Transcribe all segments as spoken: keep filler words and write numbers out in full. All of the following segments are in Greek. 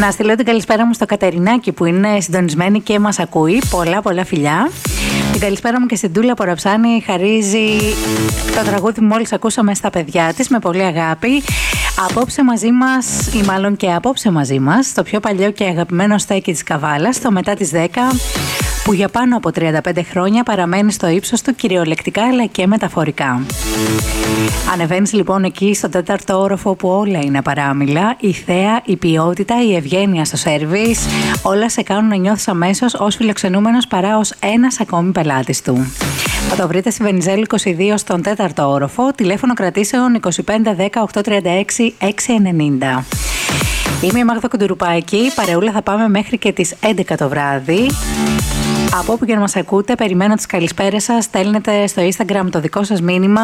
Να στείλω την καλησπέρα μου στο Κατερινάκι που είναι συντονισμένη και μας ακούει. Πολλά πολλά φιλιά. Την καλησπέρα μου και στην Τούλα Ποραψάνη, χαρίζει το τραγούδι που μόλις ακούσαμε στα παιδιά της με πολύ αγάπη. Απόψε μαζί μας, ή μάλλον και απόψε μαζί μας, το πιο παλιό και αγαπημένο στέκι της Καβάλας, το μετά τις δέκα, που για πάνω από τριάντα πέντε χρόνια παραμένει στο ύψος του κυριολεκτικά αλλά και μεταφορικά. Ανεβαίνεις λοιπόν εκεί στο τέταρτο όροφο που όλα είναι παράμιλα, η θέα, η ποιότητα, η ευγένεια στο σέρβις, όλα σε κάνουν να νιώθεις αμέσως ως φιλοξενούμενος παρά ως ένας ακόμη πελάτης του. Θα το βρείτε στη Βενιζέλου είκοσι δύο στον τέταρτο όροφο, τηλέφωνο κρατήσεων είκοσι πέντε δέκα οκτακόσια τριάντα έξι εξακόσια ενενήντα. Είμαι η Μάγδα Κουντουρουπάκη, παρεούλα θα πάμε μέχρι και τις έντεκα το βράδυ. Από όπου και να μας ακούτε, περιμένω τις καλησπέρες σας, στέλνετε στο Instagram το δικό σας μήνυμα.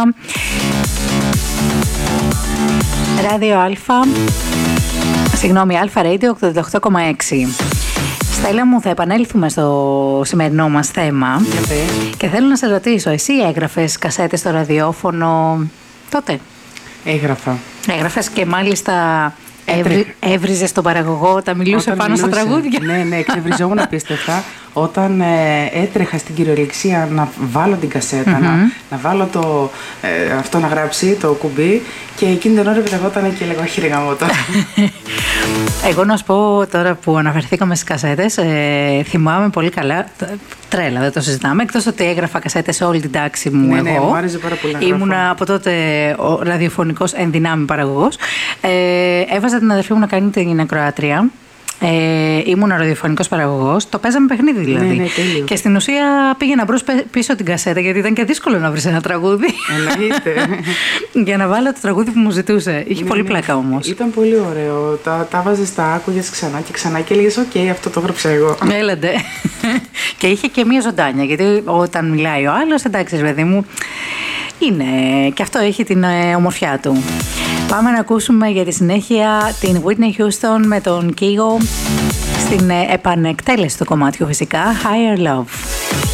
Ράδιο Αλφα, συγγνώμη, Αλφα Radio ογδόντα οκτώ κόμμα έξι. Στέλλα μου, θα επανέλθουμε στο σημερινό μας θέμα. Και θέλω να σε ρωτήσω, εσύ έγραφες κασέτες στο ραδιόφωνο τότε? Έγραφα. Έγραφες και μάλιστα έβρι, έβριζες τον παραγωγό, τα μιλούσε πάνω στα τραγούδια. Ναι, ναι, εξευριζόμουν απίστευτα. Όταν ε, έτρεχα στην κυριολεξία να βάλω την κασέτα, mm-hmm. να, να βάλω το, ε, αυτό να γράψει, το κουμπί, και εκείνη την ώρα πεταγόταν και λέγω χείρι γαμώτο. Εγώ να σου πω τώρα που αναφερθήκαμε στις κασέτες, ε, θυμάμαι πολύ καλά, τρέλα δεν το συζητάμε, εκτός ότι έγραφα κασέτες σε όλη την τάξη μου. Ναι, εγώ. Ναι, μου άρεσε πάρα πολύ να γράφω. Ήμουνα από τότε ο ραδιοφωνικός ενδυνάμει παραγωγός. Ε, έβαζα την αδερφή μου να κάνει την ακροάτρια. Ε, ήμουν ραδιοφωνικός παραγωγός, το παίζαμε παιχνίδι δηλαδή. Ναι, ναι, τέλειο. Και στην ουσία πήγαινα μπρος πίσω την κασέτα, γιατί ήταν και δύσκολο να βρεις ένα τραγούδι. Εννοείται. Για να βάλω το τραγούδι που μου ζητούσε. Είχε ναι, πολύ ναι. πλάκα όμως. Ήταν πολύ ωραίο. Τα, τα βάζες, τα άκουγες ξανά και ξανά και έλεγες: οκ, αυτό το έγραψα εγώ. Έλαντε. Και είχε και μία ζωντάνια, γιατί όταν μιλάει ο άλλος, εντάξει, παιδί μου, είναι. Και αυτό έχει την ε, ομορφιά του. Πάμε να ακούσουμε για τη συνέχεια την Whitney Houston με τον Kygo στην επανεκτέλεση του κομμάτιου φυσικά, Higher Love.